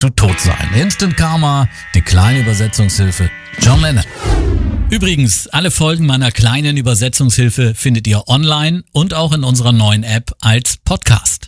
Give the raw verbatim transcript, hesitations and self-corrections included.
du tot sein. Instant Karma, die kleine Übersetzungshilfe, John Lennon. Übrigens, alle Folgen meiner kleinen Übersetzungshilfe findet ihr online und auch in unserer neuen App als Podcast.